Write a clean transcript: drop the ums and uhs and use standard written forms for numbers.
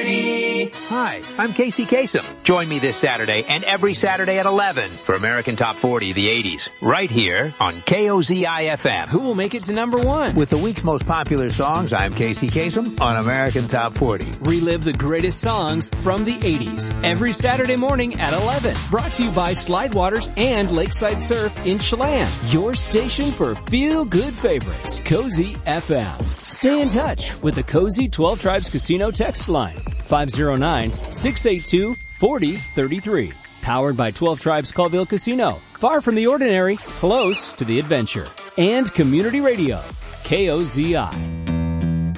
Party. Hi, I'm Casey Kasem. Join me this Saturday and every Saturday at 11 for American Top 40, the 80s, right here on KOZI-FM. Who will make it to number one? With the week's most popular songs, I'm Casey Kasem on American Top 40. Relive the greatest songs from the 80s every Saturday morning at 11. Brought to you by Slidewaters and Lakeside Surf in Chelan. Your station for feel-good favorites. Cozy FM. Stay in touch with the Cozy 12 Tribes Casino text line. 509-682-4033. Powered by 12 Tribes Colville Casino. Far from the ordinary, close to the adventure. And Community Radio. KOZI.